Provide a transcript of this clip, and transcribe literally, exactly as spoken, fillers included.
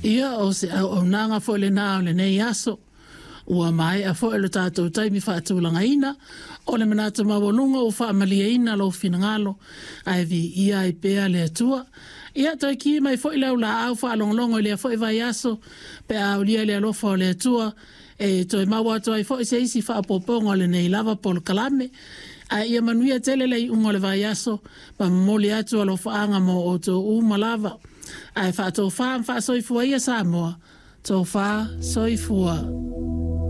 Ia o se au nanga fo le nao le nei aso. Ua mai a fo e lo tātou taimi whaatulanga ina. O le manata mawalunga o whaamalia ina lo finangalo. Ai vi ia i pea le atua. Ia toi ki mai fo i lau la au whaalongolongo i lea fo i vai aso. Pe au lia le alofa o le atua. E toi maua toi fo i se isi whaapoponga le nei lava polo kalame. Ai ia manuia tele lei unga le vai aso. Pa moli atua lo whaanga mo o tō uma lava. Ai whaatou whaam wha soifua ia Samoa. Tō wha soifua.